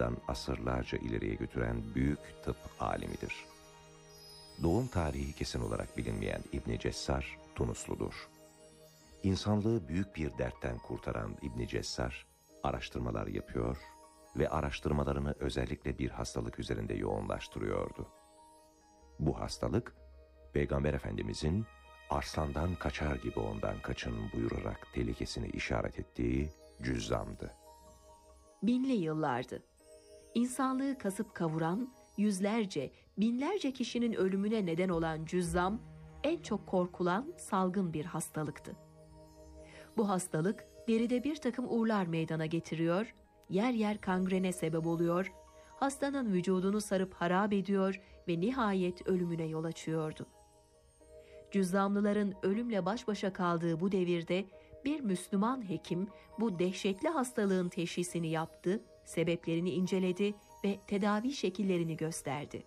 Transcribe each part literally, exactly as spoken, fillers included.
asırdan asırlarca ileriye götüren büyük tıp alimidir. Doğum tarihi kesin olarak bilinmeyen İbn Cessar, Tunusludur. İnsanlığı büyük bir dertten kurtaran İbn Cessar, araştırmalar yapıyor ve araştırmalarını özellikle bir hastalık üzerinde yoğunlaştırıyordu. Bu hastalık, Peygamber Efendimizin arslandan kaçar gibi ondan kaçın buyurarak tehlikesini işaret ettiği cüzzamdı. Binli yıllardı. İnsanlığı kasıp kavuran, yüzlerce, binlerce kişinin ölümüne neden olan cüzzam, en çok korkulan salgın bir hastalıktı. Bu hastalık, deride bir takım uğurlar meydana getiriyor, yer yer kangrene sebep oluyor, hastanın vücudunu sarıp harap ediyor ve nihayet ölümüne yol açıyordu. Cüzzamlıların ölümle baş başa kaldığı bu devirde bir Müslüman hekim bu dehşetli hastalığın teşhisini yaptı, sebeplerini inceledi ve tedavi şekillerini gösterdi.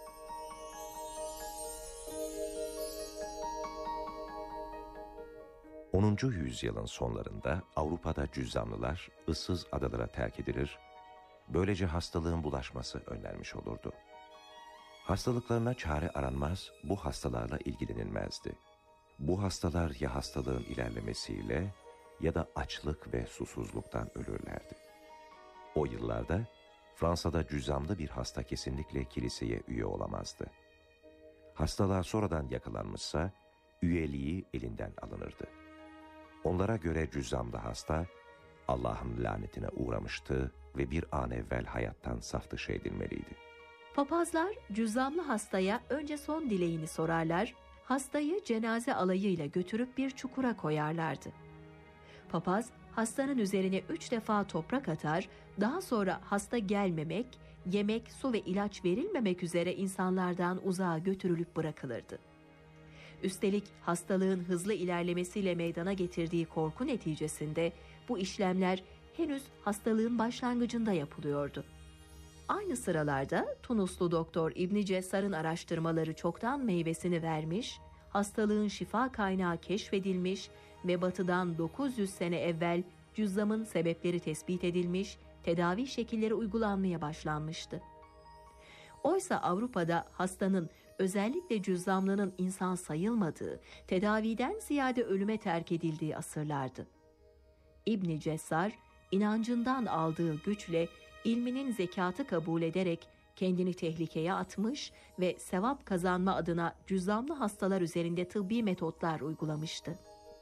onuncu yüzyılın sonlarında Avrupa'da cüzzamlılar ıssız adalara terk edilir, böylece hastalığın bulaşması önlenmiş olurdu. Hastalıklarına çare aranmaz, bu hastalarla ilgilenilmezdi. Bu hastalar ya hastalığın ilerlemesiyle ya da açlık ve susuzluktan ölürlerdi. O yıllarda Fransa'da cüzzamlı bir hasta kesinlikle kiliseye üye olamazdı. Hastalığa sonradan yakalanmışsa üyeliği elinden alınırdı. Onlara göre cüzzamlı hasta Allah'ın lanetine uğramıştı ve bir an evvel hayattan saf dışı edilmeliydi. Papazlar cüzzamlı hastaya önce son dileğini sorarlar, hastayı cenaze alayıyla götürüp bir çukura koyarlardı. Papaz hastanın üzerine üç defa toprak atar, daha sonra hasta gelmemek, yemek, su ve ilaç verilmemek üzere insanlardan uzağa götürülüp bırakılırdı. Üstelik hastalığın hızlı ilerlemesiyle meydana getirdiği korku neticesinde bu işlemler henüz hastalığın başlangıcında yapılıyordu. Aynı sıralarda Tunuslu doktor İbn Cessar'ın araştırmaları çoktan meyvesini vermiş, hastalığın şifa kaynağı keşfedilmiş ve batıdan dokuz yüz sene evvel cüzzamın sebepleri tespit edilmiş, tedavi şekilleri uygulanmaya başlanmıştı. Oysa Avrupa'da hastanın, özellikle cüzzamlının insan sayılmadığı, tedaviden ziyade ölüme terk edildiği asırlardı. İbn Cessar, inancından aldığı güçle ilminin zekatı kabul ederek kendini tehlikeye atmış ve sevap kazanma adına cüzzamlı hastalar üzerinde tıbbi metotlar uygulamıştı.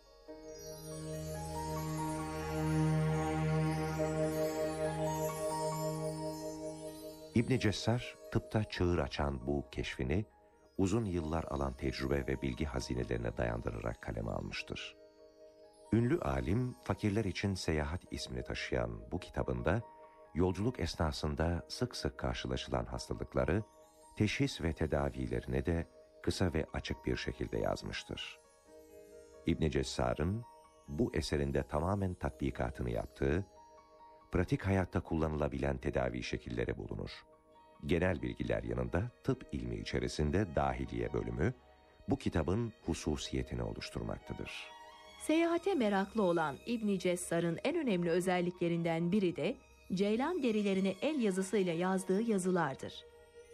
İbn Cessar, tıpta çığır açan bu keşfini uzun yıllar alan tecrübe ve bilgi hazinelerine dayandırarak kaleme almıştır. Ünlü alim, fakirler için seyahat ismini taşıyan bu kitabında, yolculuk esnasında sık sık karşılaşılan hastalıkları, teşhis ve tedavilerine de kısa ve açık bir şekilde yazmıştır. İbn Cessar'ın bu eserinde tamamen tatbikatını yaptığı, pratik hayatta kullanılabilen tedavi şekilleri bulunur. Genel bilgiler yanında tıp ilmi içerisinde dahiliye bölümü, bu kitabın hususiyetini oluşturmaktadır. Seyahate meraklı olan İbn Cessar'ın en önemli özelliklerinden biri de ceylan derilerini el yazısıyla yazdığı yazılardır.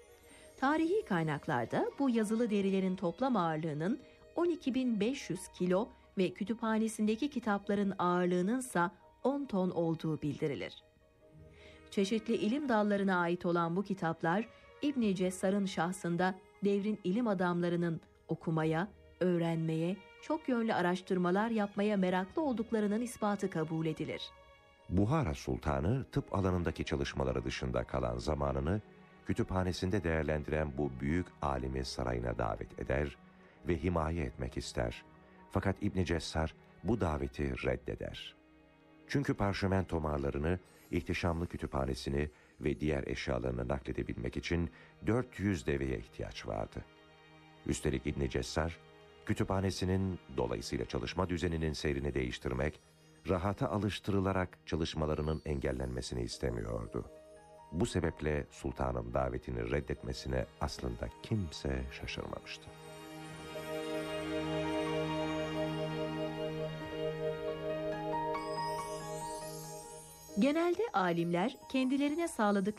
Tarihi kaynaklarda bu yazılı derilerin toplam ağırlığının on iki bin beş yüz kilo ve kütüphanesindeki kitapların ağırlığınınsa on ton olduğu bildirilir. Çeşitli ilim dallarına ait olan bu kitaplar, İbn Cessar'ın şahsında devrin ilim adamlarının okumaya, öğrenmeye, çok yönlü araştırmalar yapmaya meraklı olduklarının ispatı kabul edilir. Buhara Sultanı tıp alanındaki çalışmaları dışında kalan zamanını kütüphanesinde değerlendiren bu büyük alimi sarayına davet eder ve himaye etmek ister. Fakat İbn Cessar bu daveti reddeder. Çünkü parşömen tomarlarını, ihtişamlı kütüphanesini ve diğer eşyalarını nakledebilmek için dört yüz deveye ihtiyaç vardı. Üstelik İbn Cessar, kütüphanesinin dolayısıyla çalışma düzeninin seyrini değiştirmek, rahata alıştırılarak çalışmalarının engellenmesini istemiyordu. Bu sebeple sultanın davetini reddetmesine aslında kimse şaşırmamıştı. Genelde alimler kendilerine sağladıkları